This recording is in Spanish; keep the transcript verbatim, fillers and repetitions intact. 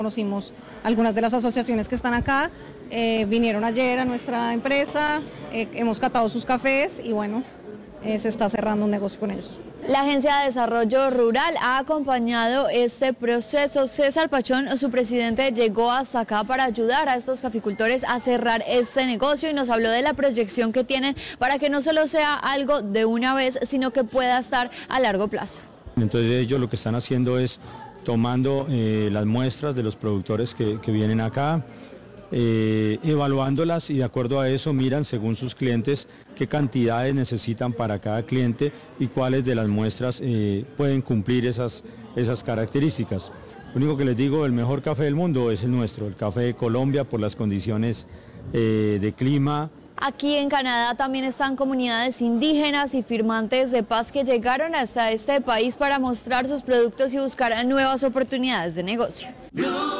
Conocimos algunas de las asociaciones que están acá, eh, vinieron ayer a nuestra empresa, eh, hemos catado sus cafés y bueno, eh, se está cerrando un negocio con ellos. La Agencia de Desarrollo Rural ha acompañado este proceso. César Pachón, su presidente, llegó hasta acá para ayudar a estos caficultores a cerrar este negocio y nos habló de la proyección que tienen para que no solo sea algo de una vez, sino que pueda estar a largo plazo. Entonces ellos lo que están haciendo es tomando eh, las muestras de los productores que, que vienen acá, eh, evaluándolas y de acuerdo a eso miran según sus clientes qué cantidades necesitan para cada cliente y cuáles de las muestras eh, pueden cumplir esas, esas características. Lo único que les digo, el mejor café del mundo es el nuestro, el café de Colombia por las condiciones eh, de clima. Aquí en Canadá también están comunidades indígenas y firmantes de paz que llegaron hasta este país para mostrar sus productos y buscar nuevas oportunidades de negocio.